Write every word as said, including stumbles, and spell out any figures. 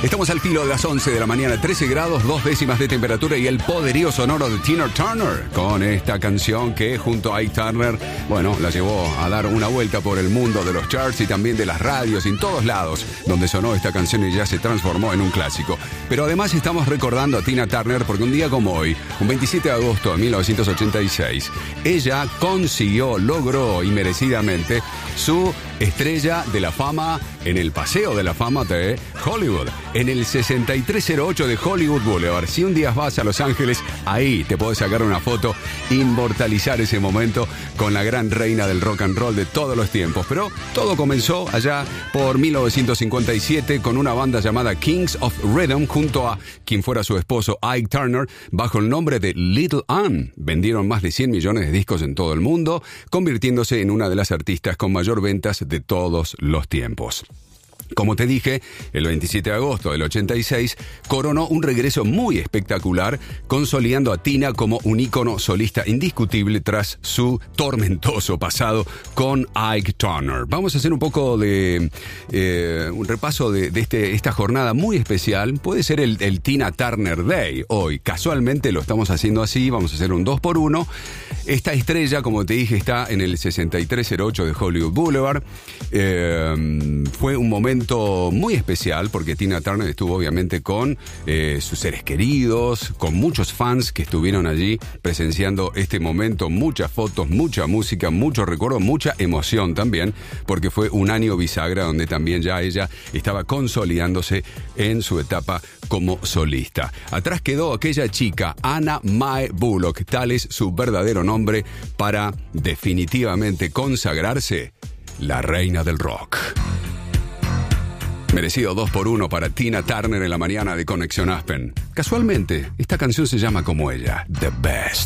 Estamos al filo de las once de la mañana, trece grados, dos décimas de temperatura y el poderío sonoro de Tina Turner con esta canción que junto a Ike Turner, bueno, la llevó a dar una vuelta por el mundo de los charts y también de las radios, en todos lados donde sonó esta canción y ya se transformó en un clásico. Pero además estamos recordando a Tina Turner porque un día como hoy, un veintisiete de agosto de mil novecientos ochenta y seis, ella consiguió, logró y merecidamente su estrella de la fama en el Paseo de la Fama de Hollywood, en el sesenta y tres cero ocho de Hollywood Boulevard. Si un día vas a Los Ángeles, ahí te podés sacar una foto, inmortalizar ese momento con la gran reina del rock and roll de todos los tiempos. Pero todo comenzó allá por mil novecientos cincuenta y siete con una banda llamada Kings of Rhythm junto a quien fuera su esposo Ike Turner bajo el nombre de Little Ann. Vendieron más de cien millones de discos en todo el mundo, convirtiéndose en una de las artistas con mayor ventas de todos los tiempos. Como te dije, el veintisiete de agosto del ochenta y seis coronó un regreso muy espectacular, consolidando a Tina como un ícono solista indiscutible tras su tormentoso pasado con Ike Turner. Vamos a hacer un poco de eh, un repaso de, de este, esta jornada muy especial. Puede ser el, el Tina Turner Day hoy. Casualmente lo estamos haciendo así, vamos a hacer un dos por uno. Esta estrella, como te dije, está en el sesenta y tres cero ocho de Hollywood Boulevard. Eh, fue un momento muy especial porque Tina Turner estuvo obviamente con eh, sus seres queridos, con muchos fans que estuvieron allí presenciando este momento, muchas fotos, mucha música, mucho recuerdo, mucha emoción también, porque fue un año bisagra donde también ya ella estaba consolidándose en su etapa como solista. Atrás quedó aquella chica, Anna Mae Bullock, tal es su verdadero nombre, para definitivamente consagrarse la reina del rock. Merecido dos por uno para Tina Turner en la mañana de Conexión Aspen. Casualmente, esta canción se llama como ella, The Best.